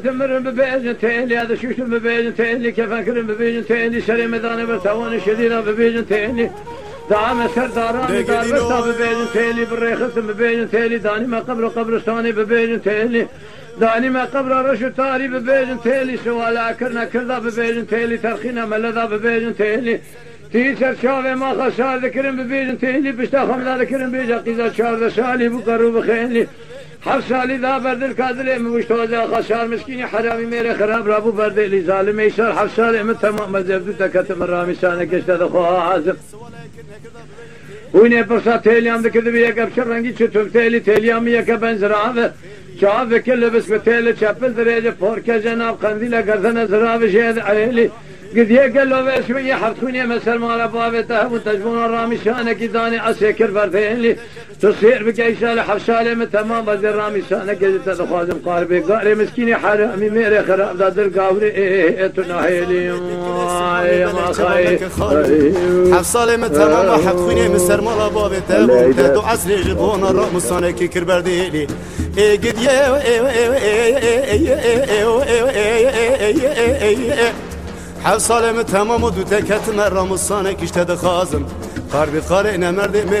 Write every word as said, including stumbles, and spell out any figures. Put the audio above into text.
تمرن ببيجن تيلي هذا شوشن ببيجن تيلي كيف أكرم ببيجن تيلي شري ميدان برتوان شديدة ببيجن تيلي دعم سرداران دار برتا ببيجن تيلي بالريخص ببيجن تيلي داني ما قبر قبرستاني ببيجن تيلي داني ما قبر رشو تاري ببيجن تيلي سوالا كرنا كردا ببيجن تيلي ترخينا ملدا ببيجن تيلي تيسر شاوه ما خسار ذكرن ببيجن تيلي بشتا خمدا ذكرن بيجا قيزا شارد سالي بقرو بخيلي حف سالی دا بردل کادله موشتوزا خسار مسکینی حرامی میره خراب رابو بردلی ظالم ایشار حف سالی من تمام مزبدو تکت مرامی سانه کشته دخواه حازم وینه پرسا تیلیام دکده بیه کبشر رنگی چطور تیلی تیلیامی یکه بنزراوه چاوه کل بس به تیل چپل دریجه پورکه جناب قندیل گردن زراوه شهد عیلی قد يقلوا بس شوية حفتوني مثل ما لبابته وتجبون الرامي شانك داني عسكر فرثين لي تصير بقى شالة حفشالة من تمام بدل رامي شانك قد تدخوازم قاربي قاري مسكيني حرامي ميري خراب داد القاوري ايه تناهيلي يا ما خاي حفصالة من تمام حفتوني مثل ما لبابته وتدو عسري جبون الرامي شانك كربردي لي ايه قد يا حفصالة من تمام ودو تكت مرة مصانك اشتد خازم قاربي قارئنا مرد